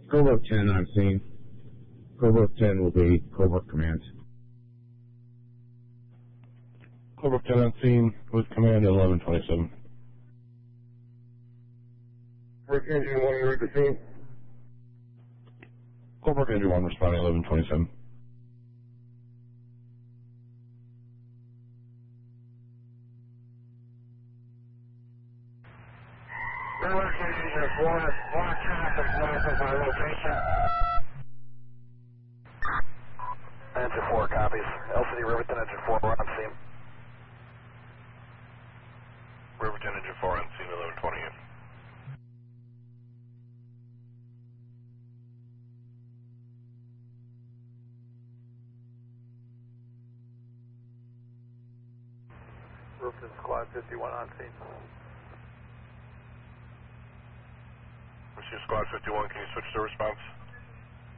Cobalt 10 on scene. Cobalt 10 will be Cobalt Command. Cobalt 10 on scene with command at 1127. Cobalt Engine 1 read the scene. Cobalt Engine 1 responding 1127. Cobalt Engine 4, block traffic north of our location. Engine 4 copies. LCD Riverton Engine 4, we're on scene. Riverton Engine 4 on scene 1128. Riverton Squad 51 on scene. Monsieur Squad 51, can you switch to response?